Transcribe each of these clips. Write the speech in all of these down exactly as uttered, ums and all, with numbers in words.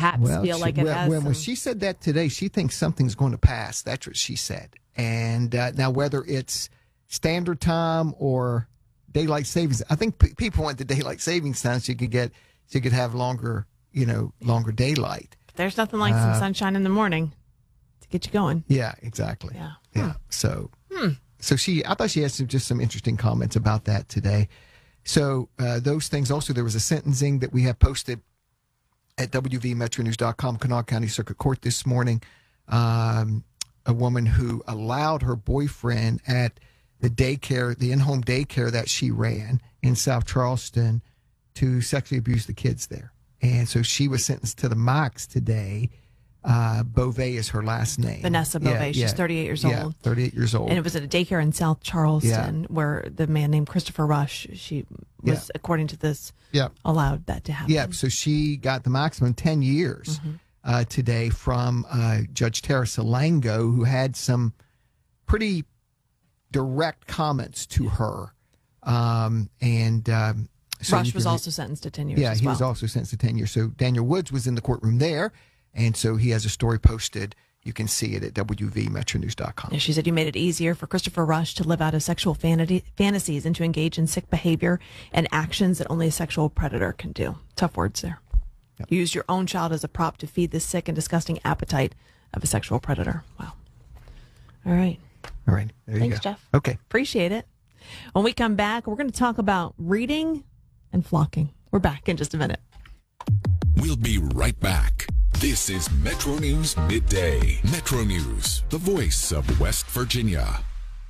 perhaps well, feel she, like it well, has when, some... when she said that today, she thinks something's going to pass. That's what she said. And uh, now whether it's standard time or daylight savings, I think p- people want the daylight savings time so you could get so you could have longer, you know, longer daylight. There's nothing like uh, some sunshine in the morning to get you going. Yeah, exactly. Yeah. Yeah. Hmm. So, hmm. so she, I thought she had some, just some interesting comments about that today. So uh, those things. Also, there was a sentencing that we have posted at W V Metro News dot com, Kanawha County Circuit Court this morning. Um, a woman who allowed her boyfriend at the daycare, the in-home daycare that she ran in South Charleston, to sexually abuse the kids there. And so she was sentenced to the max today. Uh, Beauvais is her last name. Vanessa Beauvais. Yeah, She's yeah, thirty-eight years yeah, old. thirty-eight years old. And it was at a daycare in South Charleston yeah. where the man named Christopher Rush, she was, yeah. according to this, yeah. allowed that to happen. Yeah, so she got the maximum ten years mm-hmm. uh, today from uh, Judge Tara Salango, who had some pretty direct comments to her. Um, and um, so Rush was can, also sentenced to ten years Yeah, as he well. was also sentenced to ten years. So Daniel Woods was in the courtroom there, and so he has a story posted. You can see it at W V Metro News dot com. Yeah, she said, you made it easier for Christopher Rush to live out his sexual fantasy, fantasies and to engage in sick behavior and actions that only a sexual predator can do. Tough words there. Yep. You used your own child as a prop to feed the sick and disgusting appetite of a sexual predator. Wow. All right. All right. There Thanks, you go. Jeff. Okay. Appreciate it. When we come back, we're going to talk about reading and flocking. We're back in just a minute. We'll be right back. This is Metro News Midday. Metro News, the voice of West Virginia.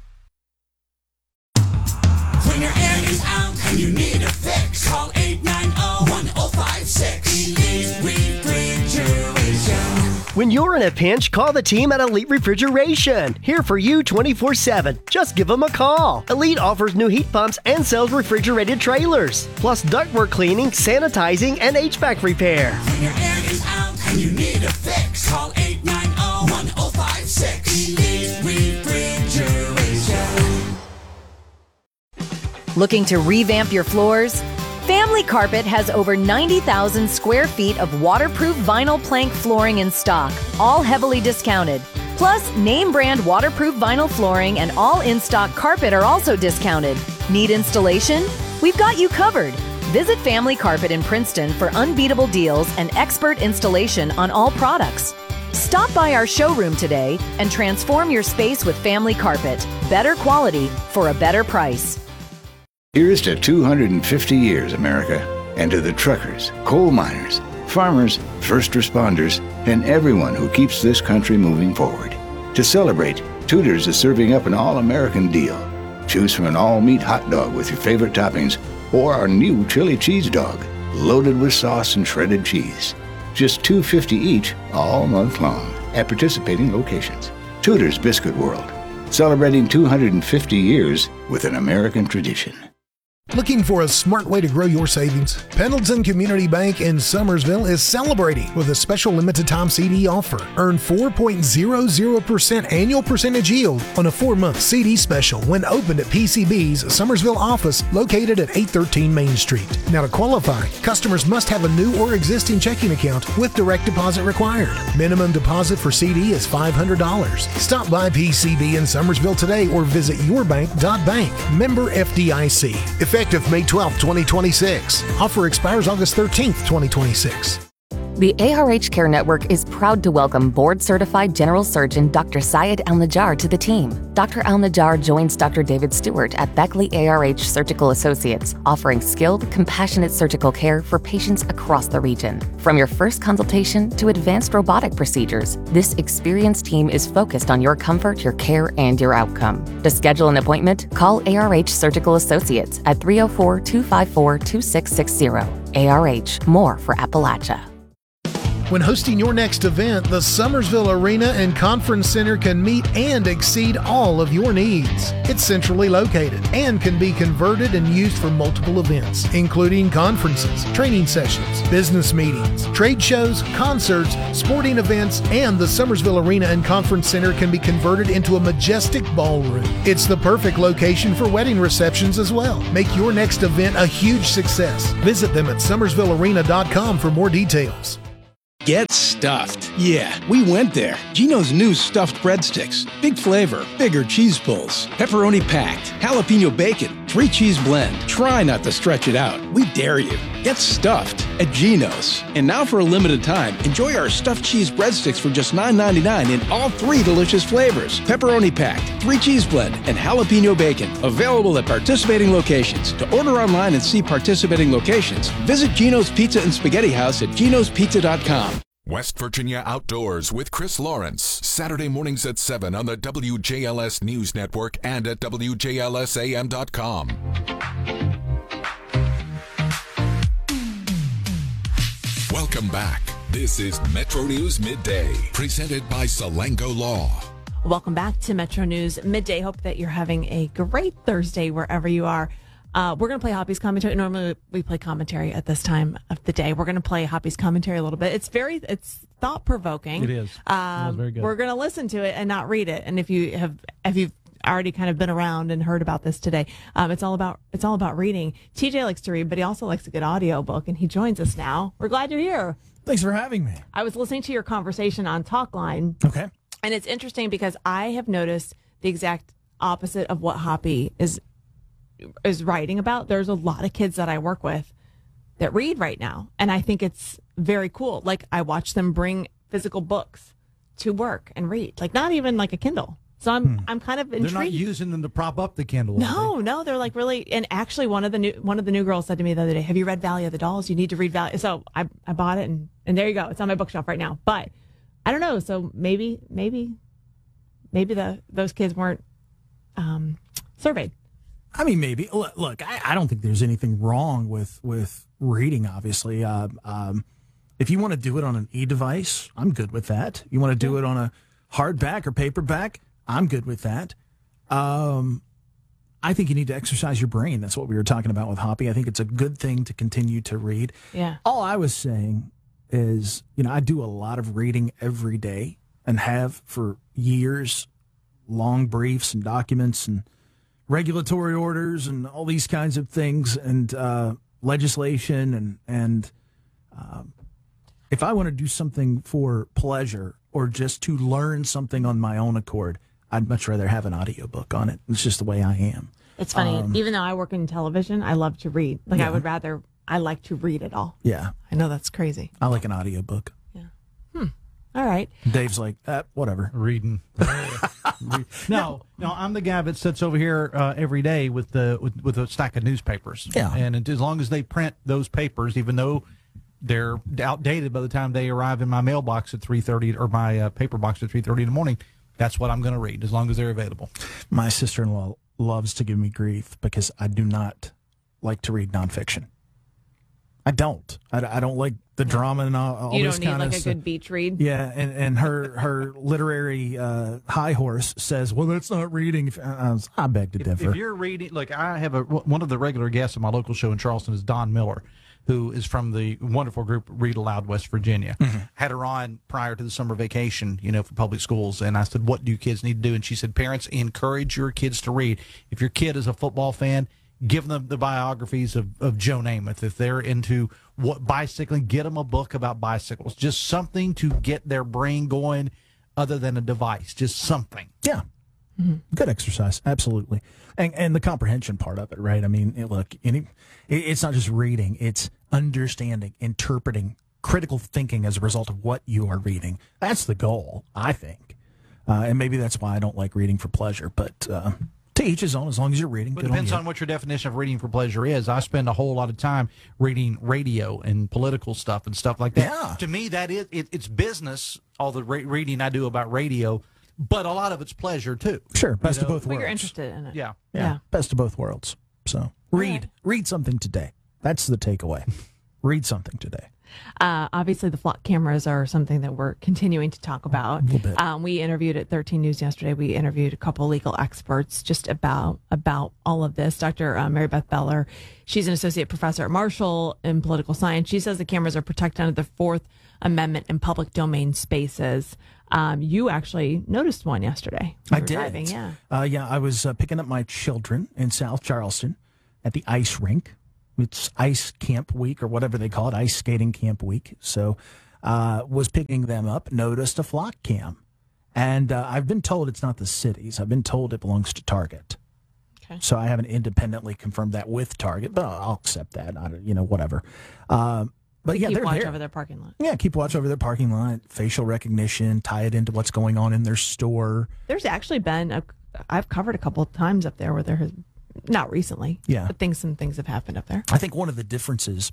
When your air is out and you need a fix, call eight nine zero, one zero five six. Elite Refrigeration. When you're in a pinch, call the team at Elite Refrigeration. Here for you twenty-four seven. Just give them a call. Elite offers new heat pumps and sells refrigerated trailers, plus ductwork cleaning, sanitizing, and H V A C repair. When your air is out and you need a fix, call eight nine zero, one zero five six. Elite Refrigeration. Looking to revamp your floors? Family Carpet has over ninety thousand square feet of waterproof vinyl plank flooring in stock, all heavily discounted. Plus, name brand waterproof vinyl flooring and all in-stock carpet are also discounted. Need installation? We've got you covered. Visit Family Carpet in Princeton for unbeatable deals and expert installation on all products. Stop by our showroom today and transform your space with Family Carpet. Better quality for a better price. Here's to two hundred fifty years, America, and to the truckers, coal miners, farmers, first responders, and everyone who keeps this country moving forward. To celebrate, Tudor's is serving up an all-American deal. Choose from an all-meat hot dog with your favorite toppings or our new chili cheese dog, loaded with sauce and shredded cheese. Just two dollars and fifty cents each all month long at participating locations. Tudor's Biscuit World, celebrating two hundred fifty years with an American tradition. Looking for a smart way to grow your savings? Pendleton Community Bank in Summersville is celebrating with a special limited-time C D offer. Earn four point zero zero percent annual percentage yield on a four-month C D special when opened at P C B's Summersville office located at eight thirteen Main Street. Now, to qualify, customers must have a new or existing checking account with direct deposit required. Minimum deposit for C D is five hundred dollars. Stop by P C B in Summersville today or visit yourbank dot bank. Member F D I C. Effective May twelfth, twenty twenty-six. Offer expires August thirteenth, twenty twenty-six. The A R H Care Network is proud to welcome board-certified general surgeon Doctor Syed Al-Najjar to the team. Doctor Al-Najjar joins Doctor David Stewart at Beckley A R H Surgical Associates, offering skilled, compassionate surgical care for patients across the region. From your first consultation to advanced robotic procedures, this experienced team is focused on your comfort, your care, and your outcome. To schedule an appointment, call A R H Surgical Associates at three oh four, two five four, two six six zero. A R H, more for Appalachia. When hosting your next event, the Summersville Arena and Conference Center can meet and exceed all of your needs. It's centrally located and can be converted and used for multiple events, including conferences, training sessions, business meetings, trade shows, concerts, sporting events, and the Summersville Arena and Conference Center can be converted into a majestic ballroom. It's the perfect location for wedding receptions as well. Make your next event a huge success. Visit them at summersville arena dot com for more details. Get stuffed. Yeah, we went there. Geno's new stuffed breadsticks. Big flavor, bigger cheese pulls, pepperoni packed, jalapeno bacon, three cheese blend. Try not to stretch it out. We dare you. Get stuffed at Geno's. And now for a limited time, enjoy our stuffed cheese breadsticks for just nine ninety-nine in all three delicious flavors. Pepperoni packed, three cheese blend, and jalapeno bacon. Available at participating locations. To order online and see participating locations, visit Geno's Pizza and Spaghetti House at genos pizza dot com. West Virginia Outdoors with Chris Lawrence. Saturday mornings at seven on the W J L S News Network and at W J L S A M dot com. Welcome back. This is Metro News Midday, presented by Salango Law. Welcome back to Metro News Midday. Hope that you're having a great Thursday wherever you are. Uh, we're going to play Hoppy's commentary. Normally we play commentary at this time of the day. We're going to play Hoppy's commentary a little bit. It's very, it's thought provoking. It is. Um, very good. We're going to listen to it and not read it. And if you have, if you've already kind of been around and heard about this today, um, it's all about, it's all about reading. T J likes to read, but he also likes a good audio book, and he joins us now. We're glad you're here. Thanks for having me. I was listening to your conversation on Talkline. Okay. And it's interesting because I have noticed the exact opposite of what Hoppy is is writing about. There's a lot of kids that I work with that read right now, and I think it's very cool. Like, I watch them bring physical books to work and read, like not even like a Kindle. So I'm hmm. I'm kind of intrigued. They're not using them to prop up the Kindle. No, no, they're like really. And actually, one of the new one of the new girls said to me the other day, "Have you read Valley of the Dolls? You need to read Valley." So I I bought it, and and there you go. It's on my bookshelf right now. But I don't know. So maybe maybe maybe the those kids weren't um, surveyed. I mean, maybe. Look, I, I don't think there's anything wrong with with reading. Obviously, uh, um, if you want to do it on an e-device, I'm good with that. You want to do it on a hardback or paperback, I'm good with that. Um, I think you need to exercise your brain. That's what we were talking about with Hoppy. I think it's a good thing to continue to read. Yeah. All I was saying is, you know, I do a lot of reading every day and have for years, long briefs and documents and regulatory orders and all these kinds of things, and uh, legislation. And, and um, if I want to do something for pleasure or just to learn something on my own accord, I'd much rather have an audiobook on it. It's just the way I am. It's funny. Um, Even though I work in television, I love to read. Like, yeah. I would rather, I like to read it all. Yeah. I know that's crazy. I like an audiobook. Yeah. Hmm. All right. Dave's like, eh, whatever. Reading. no, no, I'm the guy that sits over here uh, every day with the with, with a stack of newspapers. Yeah. And as long as they print those papers, even though they're outdated by the time they arrive in my mailbox at three thirty or my uh, paper box at three thirty in the morning, that's what I'm going to read as long as they're available. My sister-in-law loves to give me grief because I do not like to read nonfiction. I don't. I, I don't like the drama and all, all you this don't kind need of like a stuff. good beach read. Yeah, and, and her her literary uh, high horse says, "Well, that's not reading." I, was, I beg to If, differ. if you're reading, like I have a one of the regular guests on my local show in Charleston is Don Miller, who is from the wonderful group Read Aloud West Virginia. Mm-hmm. Had her on prior to the summer vacation, you know, for public schools, and I said, "What do kids need to do?" And she said, "Parents, encourage your kids to read. If your kid is a football fan, give them the biographies of, of Joe Namath. If they're into what bicycling, get them a book about bicycles. Just something to get their brain going other than a device. Just something." Yeah. Mm-hmm. Good exercise. Absolutely. And and the comprehension part of it, right? I mean, it, look, any, it, it's not just reading. It's understanding, interpreting, critical thinking as a result of what you are reading. That's the goal, I think. Uh, and maybe that's why I don't like reading for pleasure, but... Uh, to each his own, as long as you're reading. But it depends on, on what your definition of reading for pleasure is. I spend a whole lot of time reading radio and political stuff and stuff like that. Yeah. To me, that is it, it's business, all the re- reading I do about radio, but a lot of it's pleasure, too. Sure, best you know? of both Well, worlds. you're interested in it. Yeah. yeah. Yeah. Best of both worlds. So read. Right. Read something today. That's the takeaway. Read something today. Uh, obviously, the flock cameras are something that we're continuing to talk about. A little bit. Um, we interviewed at thirteen News yesterday. We interviewed a couple legal experts just about about all of this. Doctor Uh, Mary Beth Beller, she's an associate professor at Marshall in political science. She says the cameras are protected under the Fourth Amendment in public domain spaces. Um, you actually noticed one yesterday. I You were did. driving, yeah. Uh, yeah, I was uh, picking up my children in South Charleston at the ice rink. It's ice camp week or whatever they call it, ice skating camp week. So uh, was picking them up, noticed a flock cam. And uh, I've been told it's not the city's. I've been told it belongs to Target. Okay. So I haven't independently confirmed that with Target, but I'll accept that. I don't, you know, whatever. Um, but yeah, keep they're watch there. over their parking lot. Yeah, keep watch over their parking lot, facial recognition, tie it into what's going on in their store. There's actually been a, I've covered a couple of times up there where there has, not recently, yeah, but things, some things have happened up there. I think one of the differences,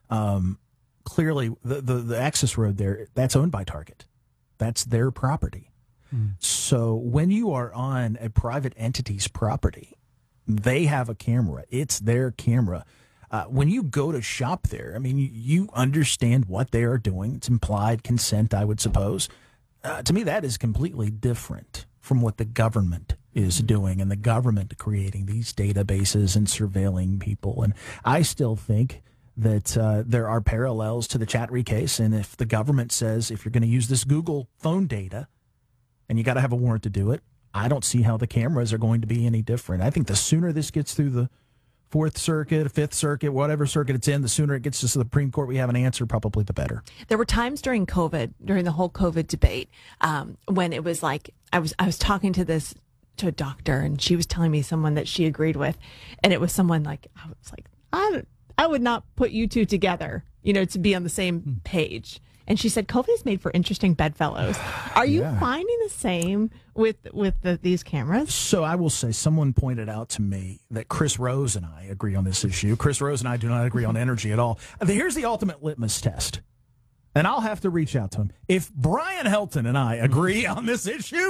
um, clearly, the, the the access road there, that's owned by Target. That's their property. Mm. So when you are on a private entity's property, they have a camera. It's their camera. Uh, when you go to shop there, I mean, you, you understand what they are doing. It's implied consent, I would suppose. Uh, to me, that is completely different from what the government is doing, and the government creating these databases and surveilling people. And I still think that uh, there are parallels to the Chatry case. And if the government says, if you're going to use this Google phone data and you got to have a warrant to do it, I don't see how the cameras are going to be any different. I think the sooner this gets through the Fourth Circuit, Fifth Circuit, whatever circuit it's in, the sooner it gets to the Supreme Court, we have an answer, probably the better. There were times during COVID, during the whole COVID debate, um, when it was like, I was I was talking to this, to a doctor, and she was telling me someone that she agreed with, and it was someone like, I was like, I, don't, I would not put you two together, you know, to be on the same page. And she said, COVID is made for interesting bedfellows. Are you Yeah. finding the same with with the, these cameras? So I will say, someone pointed out to me that Chris Rose and I agree on this issue. Chris Rose and I do not agree on energy at all. Here's the ultimate litmus test. And I'll have to reach out to him. If Brian Helton and I agree on this issue,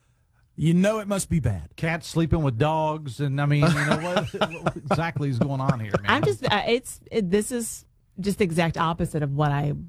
you know it must be bad. Cats sleeping with dogs, and I mean, you know what, what exactly is going on here, man? I'm just, uh, it's, it, this is just the exact opposite of what I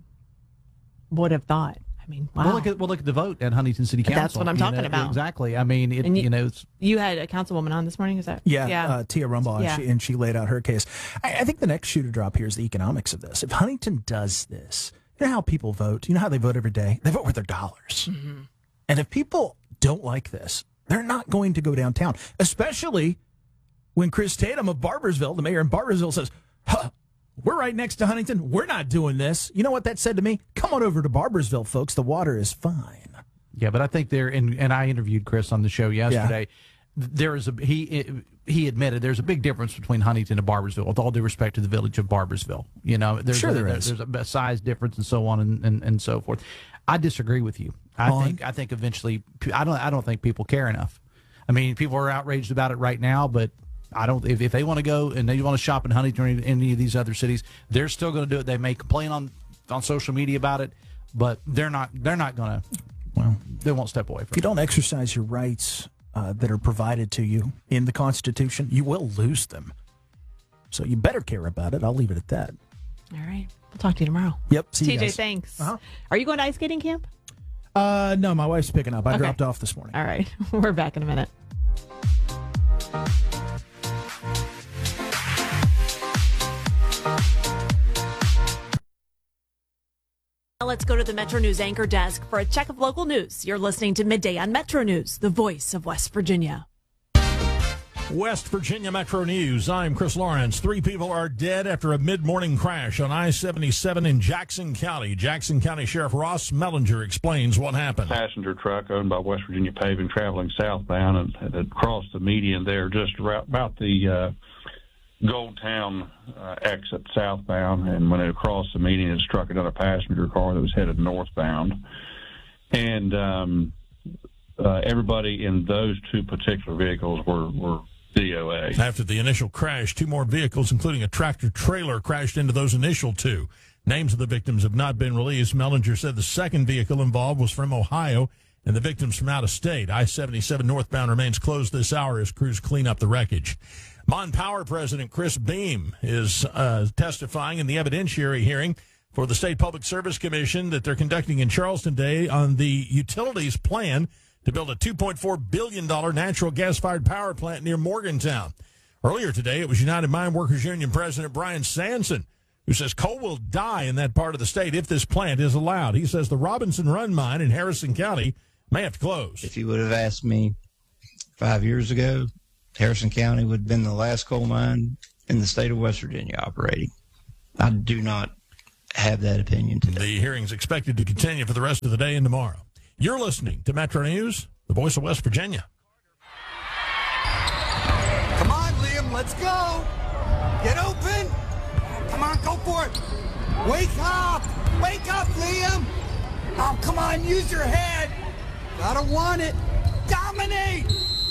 would have thought. I mean, wow. Well, look at well, look at the vote at Huntington City Council. That's what I'm you talking know, about. Exactly. I mean, it, And you, you- know, it's, You had a councilwoman on this morning, is that? Yeah, Yeah. Uh, Tia Rumbaugh, Yeah. and, she, and she laid out her case. I, I think the next shoe to drop here is the economics of this. If Huntington does this, you know how people vote? You know how they vote every day? They vote with their dollars. Mm-hmm. And if people don't like this, they're not going to go downtown, especially when Chris Tatum of Barbersville, the mayor in Barbersville, says, huh, we're right next to Huntington. We're not doing this. You know what that said to me? Come on over to Barbersville, folks. The water is fine. yeah, but I think there, and, and I interviewed Chris on the show yesterday. There is a he he admitted there's a big difference between Huntington and Barbersville, with all due respect to the village of Barbersville. You know, there's Sure a, there there- is. there's a size difference and so on and, and, and so forth. I disagree with you. I On? think I think eventually I don't I don't think people care enough. I mean, people are outraged about it right now, but I don't. If, if they want to go and they want to shop in Huntington or any, any of these other cities, they're still going to do it. They may complain on on social media about it, but they're not. They're not going to. Well, they won't step away If from you it. don't exercise your rights uh, that are provided to you in the Constitution, you will lose them. So you better care about it. I'll leave it at that. All right. We'll talk to you tomorrow. Yep. See you T J, guys. thanks. Uh-huh. Are you going to ice skating camp? Uh, no, my wife's picking up. I Okay. dropped off this morning. All right. We're back in a minute. Now let's go to the Metro News anchor desk for a check of local news. You're listening to Midday on Metro News, the voice of West Virginia. West Virginia Metro News. I'm Chris Lawrence. Three people are dead after a mid-morning crash on I seventy-seven in Jackson County. Jackson County Sheriff Ross Mellinger explains what happened. Passenger truck owned by West Virginia Paving traveling southbound and had crossed the median there just around, about the uh, Goldtown uh, exit southbound, and when it crossed the median, it struck another passenger car that was headed northbound. And um, uh, everybody in those two particular vehicles were, were D O A. After the initial crash, two more vehicles, including a tractor-trailer, crashed into those initial two. Names of the victims have not been released. Mellinger said the second vehicle involved was from Ohio, and the victims from out of state. I seventy-seven northbound remains closed this hour as crews clean up the wreckage. Mon Power President Chris Beam is uh, testifying in the evidentiary hearing for the State Public Service Commission that they're conducting in Charleston today on the utilities plan to build a two point four billion dollars natural gas-fired power plant near Morgantown. Earlier today, it was United Mine Workers Union President Brian Sanson who says coal will die in that part of the state if this plant is allowed. He says the Robinson Run mine in Harrison County may have to close. If you would have asked me five years ago, Harrison County would have been the last coal mine in the state of West Virginia operating. I do not have that opinion today. The hearing's expected to continue for the rest of the day and tomorrow. You're listening to Metro News, the voice of West Virginia. Come on, Liam, let's go. Get open. Come on, go for it. Wake up. Wake up, Liam. Oh, come on, use your head. Gotta want it. Dominate.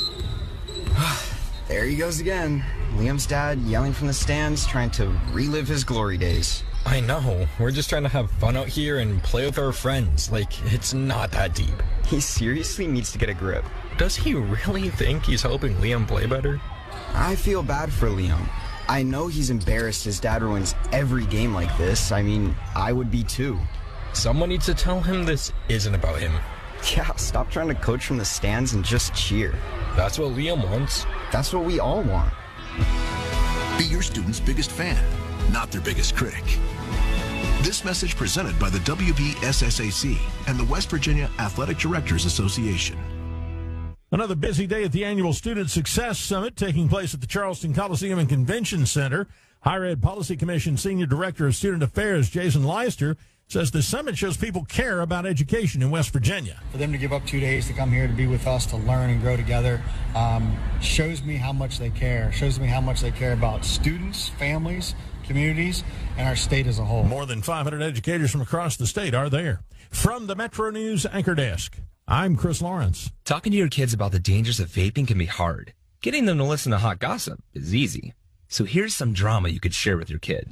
There he goes again. Liam's dad yelling from the stands, trying to relive his glory days. I know. We're just trying to have fun out here and play with our friends. Like, it's not that deep. He seriously needs to get a grip. Does he really think he's helping Liam play better? I feel bad for Liam. I know he's embarrassed his dad ruins every game like this. I mean, I would be too. Someone needs to tell him this isn't about him. Yeah, stop trying to coach from the stands and just cheer. That's what Liam wants. That's what we all want. Be your student's biggest fan, not their biggest critic. This message presented by the W V S S A C and the West Virginia Athletic Directors Association. Another busy day at the annual Student Success Summit taking place at the Charleston Coliseum and Convention Center. Higher Ed Policy Commission Senior Director of Student Affairs, Jason Leister, says the summit shows people care about education in West Virginia. For them to give up two days to come here to be with us, to learn and grow together, um, shows me how much they care, shows me how much they care about students, families, communities, and our state as a whole. More than five hundred educators from across the state are there. From the Metro News Anchor Desk, I'm Chris Lawrence. Talking to your kids about the dangers of vaping can be hard. Getting them to listen to hot gossip is easy. So here's some drama you could share with your kid.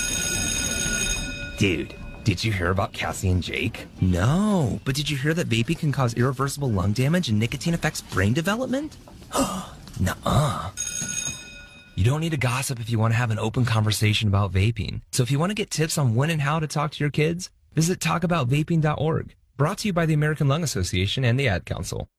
Dude, did you hear about Cassie and Jake? No, but did you hear that vaping can cause irreversible lung damage and nicotine affects brain development? Nuh-uh. You don't need to gossip if you want to have an open conversation about vaping. So if you want to get tips on when and how to talk to your kids, visit talk about vaping dot org. Brought to you by the American Lung Association and the Ad Council.